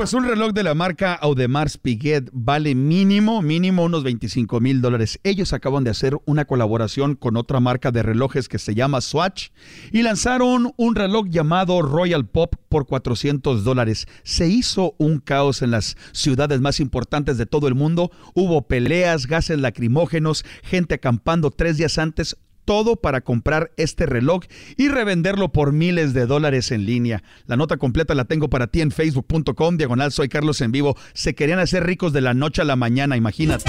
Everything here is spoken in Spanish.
pues un reloj de la marca Audemars Piguet vale mínimo unos $25,000. Ellos acaban de hacer una colaboración con otra marca de relojes que se llama Swatch y lanzaron un reloj llamado Royal Pop por $400. Se hizo un caos en las ciudades más importantes de todo el mundo. Hubo peleas, gases lacrimógenos, gente acampando 3 días antes. Todo para comprar este reloj y revenderlo por miles de dólares en línea. La nota completa la tengo para ti en facebook.com/Soy Carlos en vivo. Se querían hacer ricos de la noche a la mañana, imagínate.